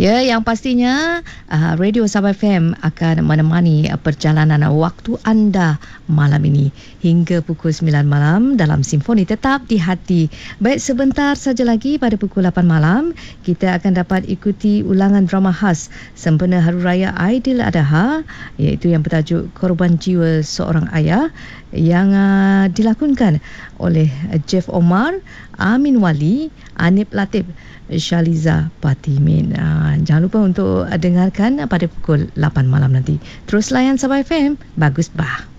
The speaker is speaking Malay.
Ya, yang pastinya Radio Sabah FM akan menemani perjalanan waktu anda malam ini hingga pukul 9 malam dalam Simfoni Tetap di Hati. Baik, sebentar saja lagi pada pukul 8 malam kita akan dapat ikuti ulangan drama khas sempena Hari Raya Aidiladha, iaitu yang bertajuk Korban Jiwa Seorang Ayah, yang dilakonkan oleh Jeff Omar, Amin Wali, Anip Latif, Shaliza Patimin. Jangan lupa untuk dengarkan pada pukul 8 malam nanti. Terus layan Sabah FM. Bagus bah.